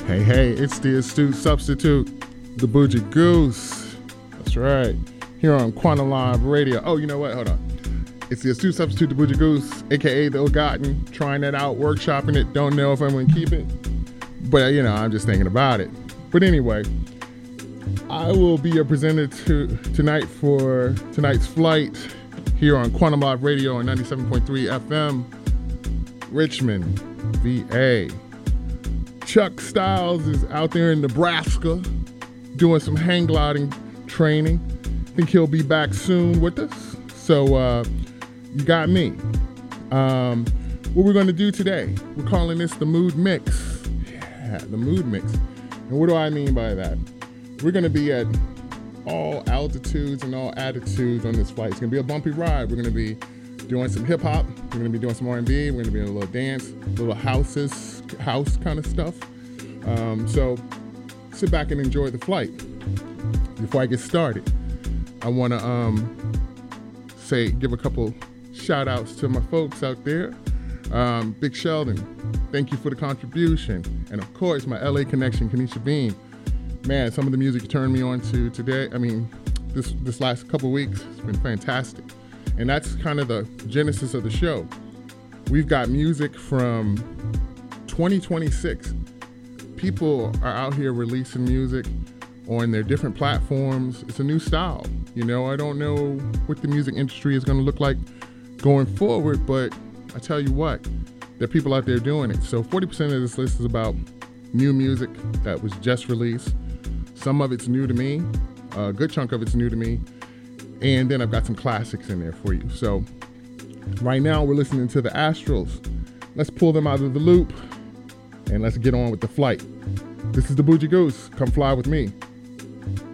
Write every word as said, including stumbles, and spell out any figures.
Hey, hey, it's the astute substitute, the Bougie Goose. That's right. Here on Quantum Live Radio. Oh, you know what? Hold on. It's the astute substitute, the Bougie Goose, a k a the Ill-Gotten. Trying that out, workshopping it. Don't know if I'm going to keep it. But, you know, I'm just thinking about it. But anyway, I will be your presenter to, tonight for tonight's flight here on Quantum Live Radio on ninety-seven point three F M, Richmond, V A. Chuck Styles is out there in Nebraska doing some hang gliding training. I think he'll be back soon with us. So uh, you got me. Um, what we're going to do today, we're calling this the Mood Mix. Yeah, the Mood Mix. And what do I mean by that? We're going to be at all altitudes and all attitudes on this flight. It's going to be a bumpy ride. We're going to be doing some hip hop. We're going to be doing some R and B. We're going to be doing a little dance, little houses, house kind of stuff. Um, so sit back and enjoy the flight. Before I get started, I want to um, say, give a couple shout outs to my folks out there. Um, Big Sheldon, thank you for the contribution. And of course, my L A connection, Kanisha Bean. Man, some of the music you turned me on to today, I mean, this this last couple weeks, it's been fantastic. And that's kind of the genesis of the show. We've got music from twenty twenty-six. People are out here releasing music on their different platforms. It's a new style. You know, I don't know what the music industry is going to look like going forward, but I tell you what, there are people out there doing it. So forty percent of this list is about new music that was just released. Some of it's new to me. A good chunk of it's new to me. And then I've got some classics in there for you. So right now we're listening to the Astrals. Let's pull them out of the loop and let's get on with the flight. This is the Bougie Goose. Come fly with me.